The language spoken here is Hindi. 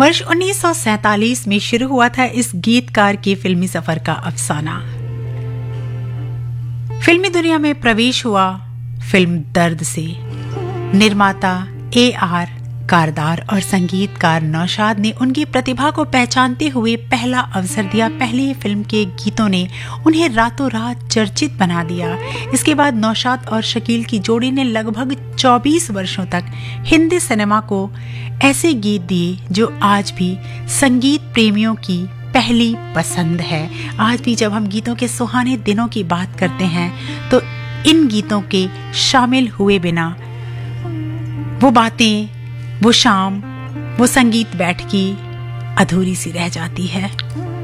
वर्ष 1947 में शुरू हुआ था इस गीतकार के फिल्मी सफर का अफसाना। फिल्मी दुनिया में प्रवेश हुआ फिल्म दर्द से। निर्माता AR कारदार और संगीतकार नौशाद ने उनकी प्रतिभा को पहचानते हुए पहला अवसर दिया। पहली फिल्म के गीतों ने उन्हें रातों रात चर्चित बना दिया। इसके बाद नौशाद और शकील की जोड़ी ने लगभग 24 वर्षों तक हिंदी सिनेमा को ऐसे गीत दिए जो आज भी संगीत प्रेमियों की पहली पसंद है। आज भी जब हम गीतों के सुहाने दिनों की बात करते हैं तो इन गीतों के शामिल हुए बिना वो बातें, वो शाम, वो संगीत बैठकी अधूरी सी रह जाती है।